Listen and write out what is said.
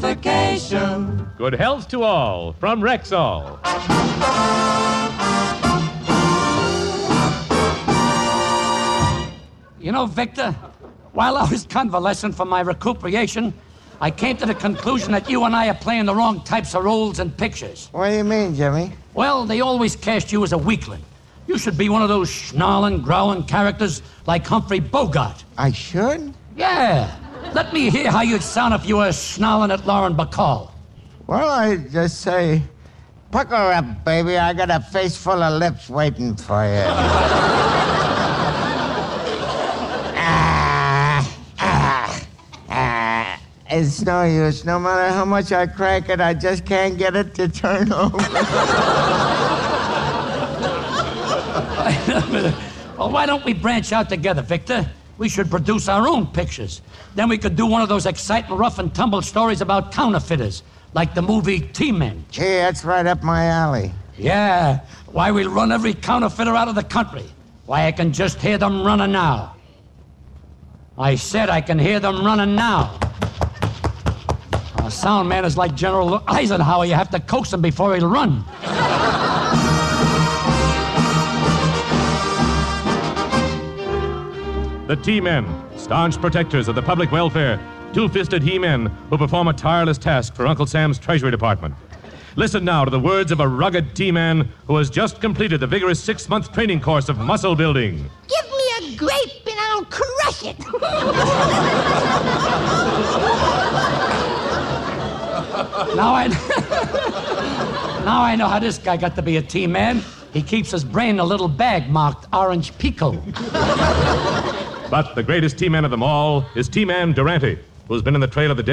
Unification. Good health to all from Rexall. You know, Victor, while I was convalescent from my recuperation, I came to the conclusion that you and I are playing the wrong types of roles in pictures. What do you mean, Jimmy? Well, they always cast you as a weakling. You should be one of those snarling, growling characters like Humphrey Bogart. I should? Yeah. Let me hear how you'd sound if you were snarling at Lauren Bacall. Well, I just say, pucker up, baby. I got a face full of lips waiting for you. It's no use. No matter how much I crank it, I just can't get it to turn over. Well, why don't we branch out together, Victor? We should produce our own pictures. Then we could do one of those exciting rough and tumble stories about counterfeiters, like the movie T-Men. Gee, that's right up my alley. Yeah, why we'll run every counterfeiter out of the country. Why, I can just hear them running now. I said I can hear them running now. A sound man is like General Eisenhower. You have to coax him before he'll run. The T-Men, staunch protectors of the public welfare, two-fisted he-men who perform a tireless task for Uncle Sam's Treasury Department. Listen now to the words of a rugged T-Man who has just completed the vigorous 6-month training course of muscle building. Give me a grape and I'll crush it. Now I know how this guy got to be a T-Man. He keeps his brain in a little bag marked Orange Pico. But the greatest T-Man of them all is T-Man Durante, who's been in the trail of the